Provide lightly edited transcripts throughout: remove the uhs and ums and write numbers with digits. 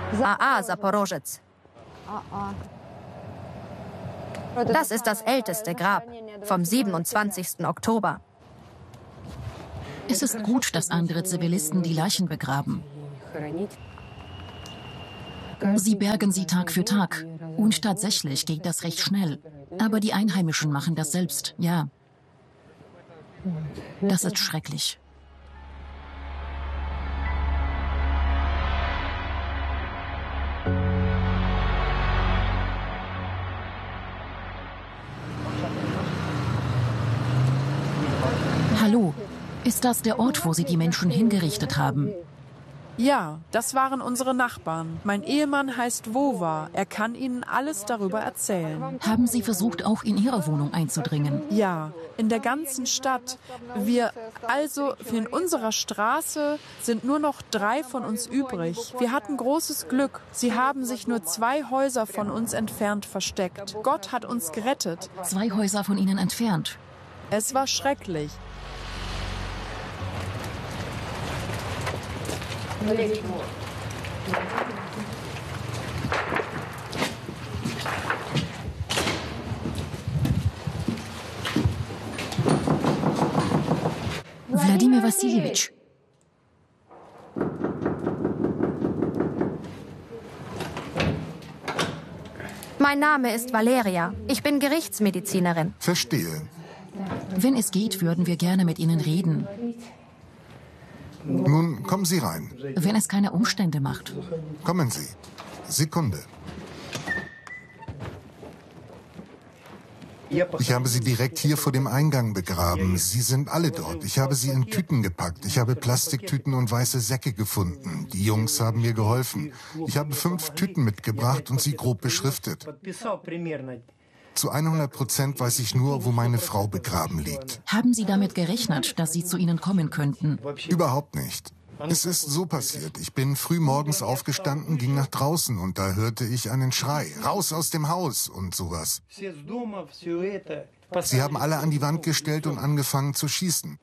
AA Saporozhets. Das ist das älteste Grab vom 27. Oktober. Es ist gut, dass andere Zivilisten die Leichen begraben. Sie bergen sie Tag für Tag. Und tatsächlich geht das recht schnell. Aber die Einheimischen machen das selbst, ja. Das ist schrecklich. Hallo, ist das der Ort, wo Sie die Menschen hingerichtet haben? Ja, das waren unsere Nachbarn. Mein Ehemann heißt Wova. Er kann Ihnen alles darüber erzählen. Haben Sie versucht, auch in Ihre Wohnung einzudringen? Ja, in der ganzen Stadt. In unserer Straße sind nur noch 3 von uns übrig. Wir hatten großes Glück. Sie haben sich nur 2 Häuser von uns entfernt versteckt. Gott hat uns gerettet. 2 Häuser von Ihnen entfernt? Es war schrecklich. Wladimir Wassiljewitsch. Mein Name ist Valeria. Ich bin Gerichtsmedizinerin. Verstehe. Wenn es geht, würden wir gerne mit Ihnen reden. Nun, kommen Sie rein. Wenn es keine Umstände macht. Kommen Sie. Sekunde. Ich habe sie direkt hier vor dem Eingang begraben. Sie sind alle dort. Ich habe sie in Tüten gepackt. Ich habe Plastiktüten und weiße Säcke gefunden. Die Jungs haben mir geholfen. Ich habe 5 Tüten mitgebracht und sie grob beschriftet. Zu 100% weiß ich nur, wo meine Frau begraben liegt. Haben Sie damit gerechnet, dass sie zu Ihnen kommen könnten? Überhaupt nicht. Es ist so passiert. Ich bin früh morgens aufgestanden, ging nach draußen und da hörte ich einen Schrei. Raus aus dem Haus und sowas. Sie haben alle an die Wand gestellt und angefangen zu schießen.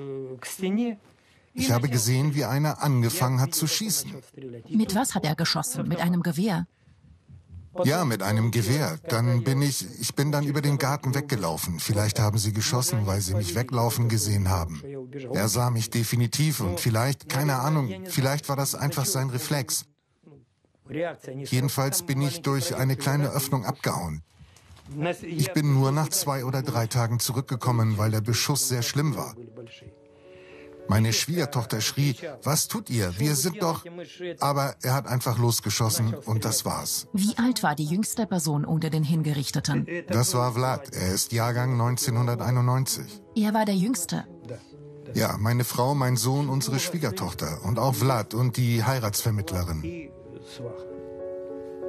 Ich habe gesehen, wie einer angefangen hat zu schießen. Mit was hat er geschossen? Mit einem Gewehr? Ja, mit einem Gewehr. Ich bin dann über den Garten weggelaufen. Vielleicht haben sie geschossen, weil sie mich weglaufen gesehen haben. Er sah mich definitiv und vielleicht, keine Ahnung, vielleicht war das einfach sein Reflex. Jedenfalls bin ich durch eine kleine Öffnung abgehauen. Ich bin nur nach 2 oder 3 Tagen zurückgekommen, weil der Beschuss sehr schlimm war. Meine Schwiegertochter schrie, was tut ihr? Wir sind doch... Aber er hat einfach losgeschossen und das war's. Wie alt war die jüngste Person unter den Hingerichteten? Das war Vlad. Er ist Jahrgang 1991. Er war der Jüngste? Ja, meine Frau, mein Sohn, unsere Schwiegertochter und auch Vlad und die Heiratsvermittlerin.